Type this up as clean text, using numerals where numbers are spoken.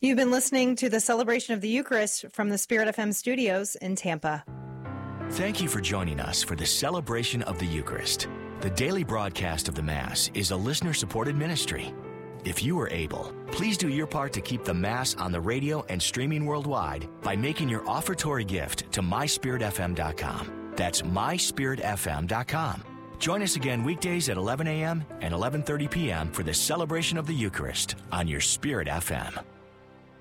You've been listening to the celebration of the Eucharist from the Spirit FM studios in Tampa. Thank you for joining us for the celebration of the Eucharist. The daily broadcast of the Mass is a listener-supported ministry. If you are able, please do your part to keep the Mass on the radio and streaming worldwide by making your offertory gift to myspiritfm.com. That's myspiritfm.com. Join us again weekdays at 11 a.m. and 11:30 p.m. for the celebration of the Eucharist on your Spirit FM.